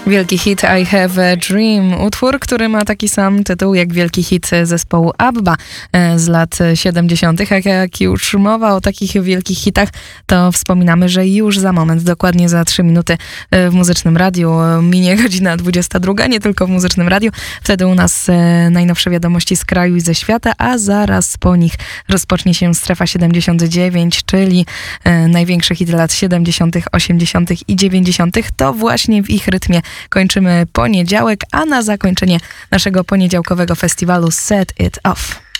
Wielki hit I Have a Dream, utwór, który ma taki sam tytuł jak wielki hit zespołu ABBA z lat 70. Jak już mowa o takich wielkich hitach, to wspominamy, że już za moment, dokładnie za 3 minuty w Muzycznym Radiu minie godzina 22, nie tylko w Muzycznym Radiu. Wtedy u nas najnowsze wiadomości z kraju i ze świata, a zaraz po nich rozpocznie się Strefa 79, czyli największy hit lat 70., 80. i 90. To właśnie w ich rytmie kończymy poniedziałek, a na zakończenie naszego poniedziałkowego festiwalu Set It Off.